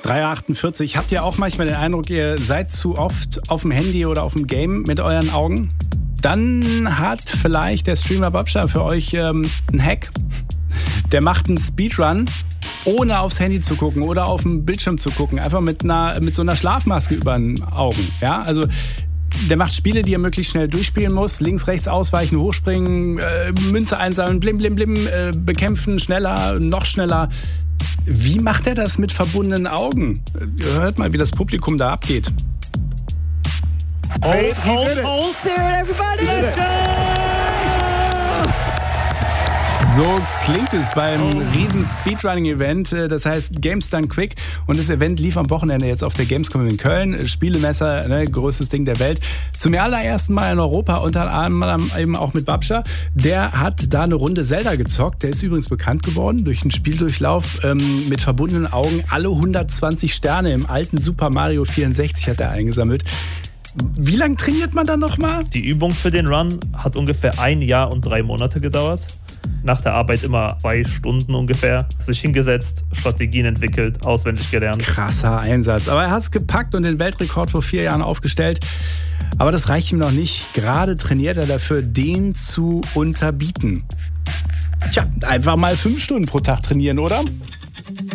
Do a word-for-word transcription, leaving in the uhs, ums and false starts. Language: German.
drei Uhr achtundvierzig. Habt ihr auch manchmal den Eindruck, ihr seid zu oft auf dem Handy oder auf dem Game mit euren Augen? Dann hat vielleicht der Streamer Babsha für euch ähm, einen Hack. Der macht einen Speedrun, ohne aufs Handy zu gucken oder auf dem Bildschirm zu gucken. Einfach mit, einer, mit so einer Schlafmaske über den Augen. Ja, also der macht Spiele, die er möglichst schnell durchspielen muss. Links, rechts ausweichen, hochspringen, äh, Münze einsammeln, blim, blim, blim, äh, bekämpfen, schneller, noch schneller. Wie macht er das mit verbundenen Augen? Hört mal, wie das Publikum da abgeht. Hold, hold, hold here, everybody. Let's go! So klingt es beim riesen Speedrunning-Event, das heißt Games Done Quick. Und das Event lief am Wochenende jetzt auf der Gamescom in Köln. Spielemesser, ne, größtes Ding der Welt. Zum allerersten Mal in Europa, unter anderem eben auch mit Babsha. Der hat da eine Runde Zelda gezockt. Der ist übrigens bekannt geworden durch einen Spieldurchlauf ähm, mit verbundenen Augen. Alle hundertzwanzig Sterne im alten Super Mario vierundsechzig hat er eingesammelt. Wie lange trainiert man dann nochmal? Die Übung für den Run hat ungefähr ein Jahr und drei Monate gedauert. Nach der Arbeit immer zwei Stunden ungefähr. Sich hingesetzt, Strategien entwickelt, auswendig gelernt. Krasser Einsatz. Aber er hat es gepackt und den Weltrekord vor vier Jahren aufgestellt. Aber das reicht ihm noch nicht. Gerade trainiert er dafür, den zu unterbieten. Tja, einfach mal fünf Stunden pro Tag trainieren, oder?